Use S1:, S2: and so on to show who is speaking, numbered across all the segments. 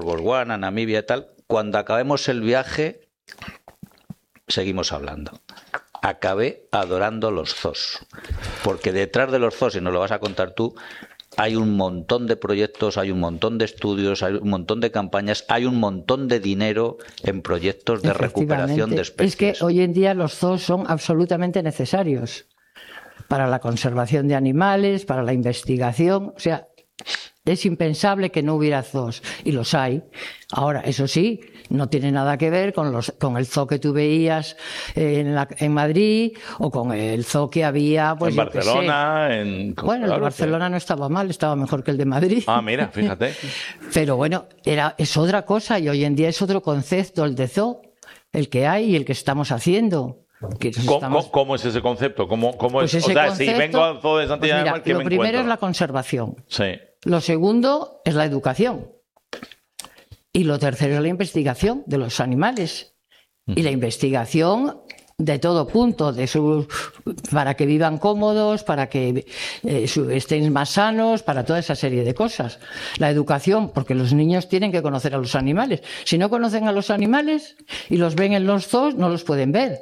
S1: Botswana, Namibia y tal, cuando acabemos el viaje, seguimos hablando. Acabé adorando los zoos, porque detrás de los zoos, y nos lo vas a contar tú, hay un montón de proyectos, hay un montón de estudios, hay un montón de campañas, hay un montón de dinero en proyectos de recuperación de especies.
S2: Es que hoy en día los zoos son absolutamente necesarios para la conservación de animales, para la investigación. O sea, es impensable que no hubiera zoos, y los hay. Ahora, eso sí, no tiene nada que ver con el zoo que tú veías en Madrid, o con el zoo que había pues,
S3: en Barcelona.
S2: Bueno, el de Barcelona no estaba mal, estaba mejor que el de Madrid.
S3: Ah, mira, fíjate.
S2: Pero bueno, es otra cosa, y hoy en día es otro concepto el de zoo, el que hay y el que estamos haciendo.
S3: ¿Cómo es ese concepto? ¿Cómo
S2: pues
S3: es?
S2: Ese concepto,
S3: si vengo al zoo de Santillana del Mar, ¿qué me encuentro?
S2: Lo primero es la conservación.
S3: Sí.
S2: Lo segundo es la educación. Y lo tercero es la investigación de los animales. Y la investigación de todo punto, para que vivan cómodos, para que estén más sanos, para toda esa serie de cosas. La educación, porque los niños tienen que conocer a los animales. Si no conocen a los animales y los ven en los zoos, no los pueden ver.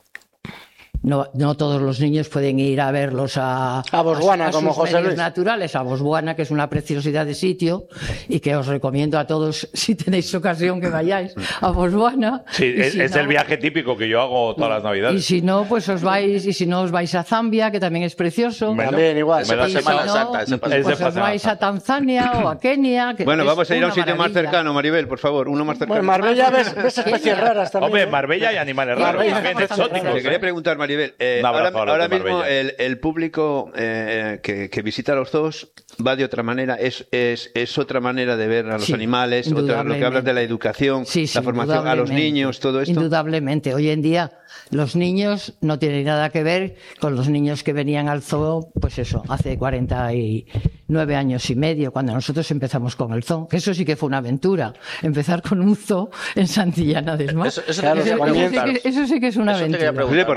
S2: No todos los niños pueden ir a verlos a
S4: Botswana, como José Luis.
S2: Naturales, a Botswana, que es una preciosidad de sitio, y que os recomiendo a todos, si tenéis ocasión, que vayáis a Botswana.
S3: Sí, es el viaje típico que yo hago todas las Navidades.
S2: Y si no, pues os vais a Zambia, que también es precioso.
S4: También igual.
S1: Semana Santa.
S2: Pues os vais a Tanzania o a Kenia. Que
S5: bueno, vamos a ir a un sitio más
S2: maravilla.
S5: cercano, Maribel, por favor, uno más cercano.
S4: Bueno, Marbella ves especies raras también.
S3: Hombre, Marbella y animales raros, también exóticos.
S5: Te quería preguntar, Maribel, ahora mismo el público que visita los zoos va de otra manera, es otra manera de ver a los animales, lo que hablas de la educación, la formación a los niños, todo esto.
S2: Indudablemente, hoy en día los niños no tienen nada que ver con los niños que venían al zoo, pues eso, hace 49 años y medio, cuando nosotros empezamos con el zoo, que eso sí que fue una aventura, empezar con un zoo en Santillana del Mar. Eso sí que es una aventura.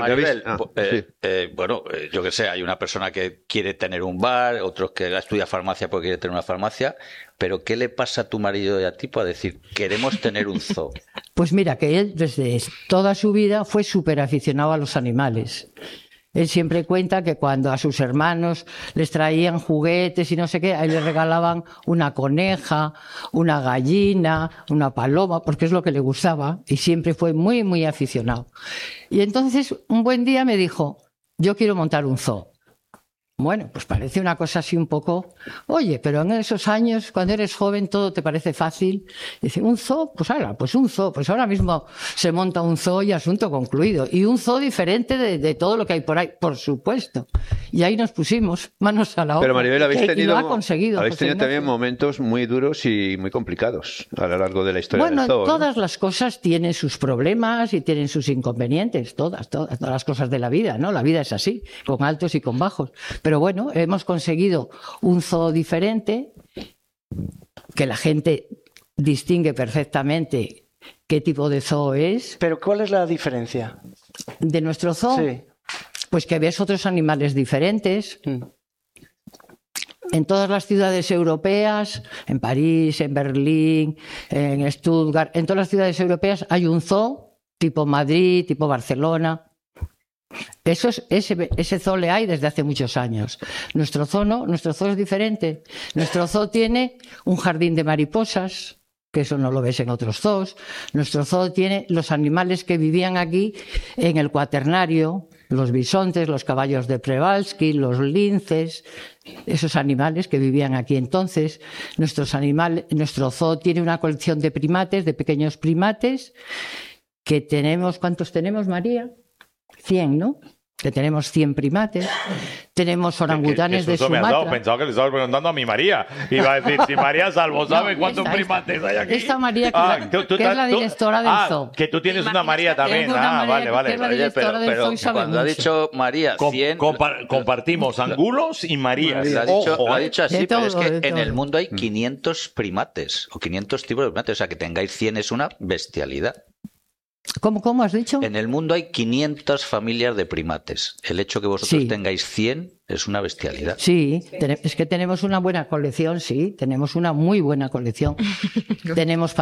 S1: Bueno, yo que sé, hay una persona que quiere tener un bar, otros que estudia farmacia porque quiere tener una farmacia, pero ¿qué le pasa a tu marido y a ti para decir, queremos tener un zoo?
S2: Pues mira, que él desde toda su vida fue súper aficionado a los animales. Él siempre cuenta que cuando a sus hermanos les traían juguetes y no sé qué, a él le regalaban una coneja, una gallina, una paloma, porque es lo que le gustaba, y siempre fue muy, muy aficionado. Y entonces, un buen día me dijo, yo quiero montar un zoo. Bueno, pues parece una cosa así un poco... Oye, pero en esos años, cuando eres joven, todo te parece fácil. Dice, ¿un zoo? Pues un zoo. Pues ahora mismo se monta un zoo y asunto concluido. Y un zoo diferente de todo lo que hay por ahí, por supuesto. Y ahí nos pusimos manos a la obra.
S5: Pero Maribel, habéis tenido también momentos muy duros y muy complicados a lo largo de la historia del zoo.
S2: Bueno, todas las cosas tienen sus problemas y tienen sus inconvenientes. Todas las cosas de la vida, ¿no? La vida es así, con altos y con bajos. Pero bueno, hemos conseguido un zoo diferente, que la gente distingue perfectamente qué tipo de zoo es.
S4: ¿Pero cuál es la diferencia?
S2: ¿De nuestro zoo?
S4: Sí.
S2: Pues que ves otros animales diferentes. En todas las ciudades europeas, en París, en Berlín, en Stuttgart, en todas las ciudades europeas hay un zoo, tipo Madrid, tipo Barcelona. Ese zoo le hay desde hace muchos años. Nuestro zoo no, nuestro zoo es diferente. Nuestro zoo tiene un jardín de mariposas, que eso no lo ves en otros zoos. Nuestro zoo tiene los animales que vivían aquí en el Cuaternario, los bisontes, los caballos de Przewalski, los linces, esos animales que vivían aquí entonces. Nuestro zoo tiene una colección de primates, de pequeños primates, que tenemos, ¿cuántos tenemos, María? 100, ¿no? Que tenemos 100 primates, tenemos orangutanes de Sumatra.
S3: Pensaba que le estabas preguntando a mi María. Iba a decir, si María Salvo sabe cuántos primates hay aquí.
S2: Esta María, que es la directora del zoo.
S3: Que tú tienes una María también.
S2: Vale.
S1: Oye, pero cuando ha dicho María 100...
S3: Compartimos angulos y Marías.
S1: Lo ha dicho así, pero es que en
S2: todo.
S1: el mundo hay 500 primates, o 500 tipos de primates. O sea, que tengáis 100 es una bestialidad.
S2: ¿Cómo has dicho?
S1: En el mundo hay 500 familias de primates. El hecho que vosotros tengáis 100 es una bestialidad.
S2: Sí, es que tenemos una buena colección, sí, tenemos una muy buena colección. Tenemos